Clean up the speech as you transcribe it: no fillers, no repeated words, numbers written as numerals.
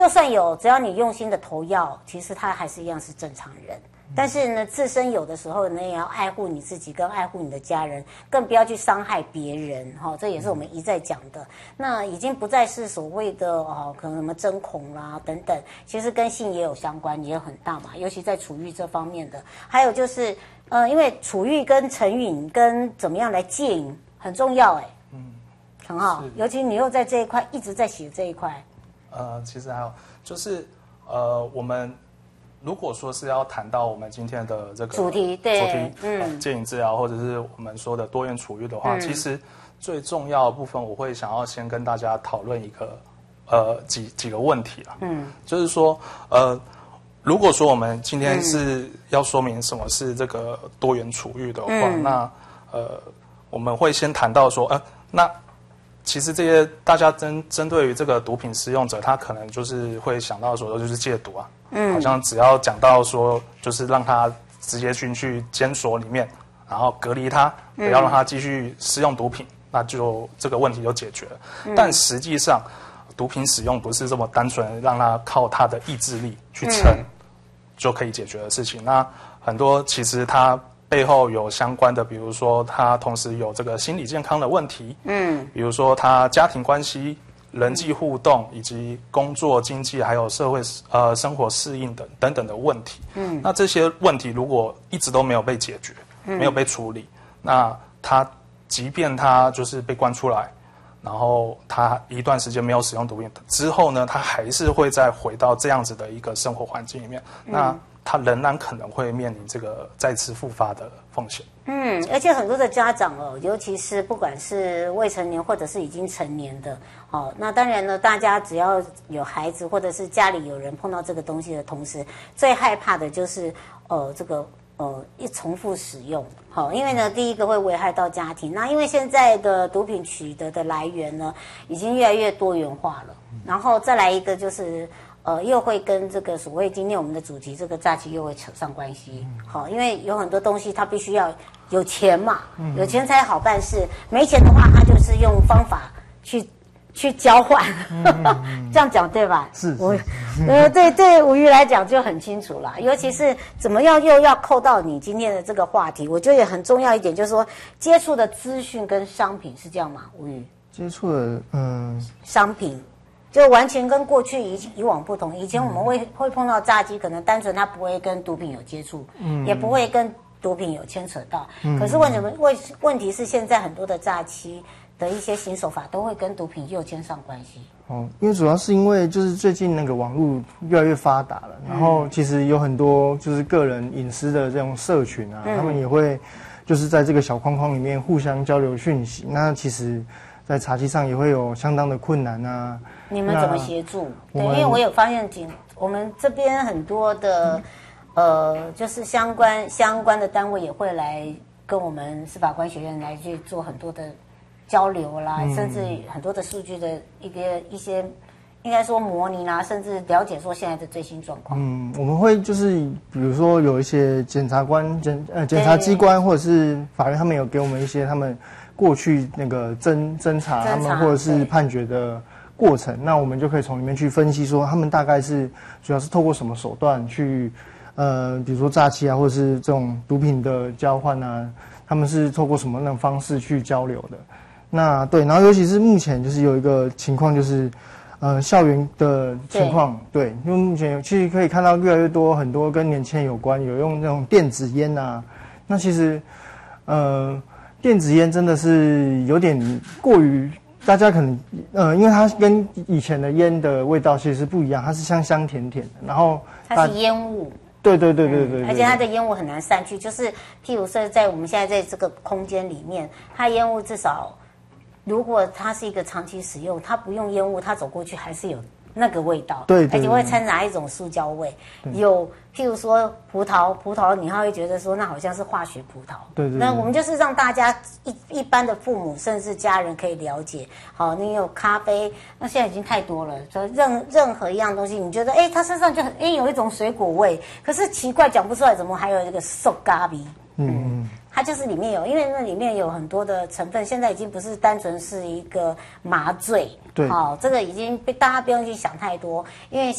就算有，只要你用心的投药，其实他还是一样是正常人。但是呢，自身有的时候呢，也要爱护你自己，跟爱护你的家人，更不要去伤害别人。哈，这也是我们一再讲的。那已经不再是所谓的可能什么针孔啦等等，其实跟性也有相关，也很大嘛。尤其在处遇这方面的，还有就是因为处遇跟成瘾跟怎么样来戒瘾很重要哎。很好，尤其你又在这一块一直在写这一块。 其实还有就是，我们如果说是要谈到我们今天的这个主题， 戒瘾治疗或者是我们说的多元处遇的话，其实最重要的部分，我会想要先跟大家讨论一个几个问题啦。就是说如果说我们今天是要说明什么是这个多元处遇的话，那我们会先谈到说，那其实这些大家针对于这个毒品使用者，他可能就是会想到说，就是戒毒啊，好像只要讲到说，就是让他直接进去监所里面，然后隔离他，不要让他继续使用毒品，那就这个问题就解决了。但实际上，毒品使用不是这么单纯让他靠他的意志力去撑就可以解决的事情。那很多其实他背后有相关的，比如说他同时有这个心理健康的问题，比如说他家庭关系、人际互动以及工作、经济还有社会生活适应等等的问题。那这些问题如果一直都没有被解决，没有被处理，那他即便他就是被关出来，然后他一段时间没有使用毒品之后呢，他还是会再回到这样子的一个生活环境里面。那他仍然可能会面临这个再次复发的风险。 而且很多的家长尤其是不管是未成年或者是已经成年的，那当然呢，大家只要有孩子或者是家里有人碰到这个东西的同时，最害怕的就是这个一重复使用。因为呢，第一个会危害到家庭。那因为现在的毒品取得的来源呢，已经越来越多元化了。然后再来一个就是又会跟这个所谓今天我们的主题这个诈欺又会扯上关系。因为有很多东西它必须要有钱嘛，有钱才好办事，没钱的话，它就是用方法去交换。这样讲对吧？ 是。 对吴瑜来讲就很清楚啦。尤其是怎么样又要扣到你今天的这个话题，我觉得也很重要一点，就是说接触的资讯跟商品是这样吗？吴瑜接触的商品。就完全跟过去以往不同。以前我们会碰到诈欺，可能单纯他不会跟毒品有接触，也不会跟毒品有牵扯到。可是问题是现在很多的诈欺的一些新手法都会跟毒品又牵上关系。 因为主要是因为就是最近那个网络越来越发达了，然后其实有很多就是个人隐私的这种社群啊，他们也会就是在这个小框框里面互相交流讯息。那其实在查缉上也会有相当的困难啊。 你们怎么协助？对，因为我有发现我们这边很多的就是相关的单位也会来跟我们司法官学院来去做很多的交流啦，甚至很多的数据的一些应该说模拟啦，甚至了解说现在的最新状况。 我们会就是比如说有一些检察检察机关或者是法院，他们有给我们一些他们过去那个侦查他们或者是判决的过程，那我们就可以从里面去分析说他们大概是主要是透过什么手段去比如说诈欺啊，或者是这种毒品的交换啊，他们是透过什么样的方式去交流的。那对，然后尤其是目前就是有一个情况就是校园的情况，对，因为目前其实可以看到越来越多很多跟年轻人有关，有用那种电子烟啊，那其实电子烟真的是有点过于大家可能因为它跟以前的烟的味道其实是不一样，它是香香甜甜的，然后它是烟雾。 对， 而且它的烟雾很难散去，就是譬如说在我们现在在这个空间里面，它烟雾至少如果它是一个长期使用，它不用烟雾，它走过去还是有那个味道， 对， 而且会掺杂一种塑胶味。有譬如说葡萄，你还会觉得说那好像是化学葡萄。 对。 那我们就是让大家一般的父母甚至家人可以了解。好，你有咖啡，那现在已经太多了。所以任何一样东西，你觉得它身上就有一种水果味，可是奇怪讲不出来，怎么还有这个馊咖喱？ 它就是里面有，因为那里面有很多的成分，现在已经不是单纯是一个麻醉， 对， 好，这个已经被大家不用去想太多，因为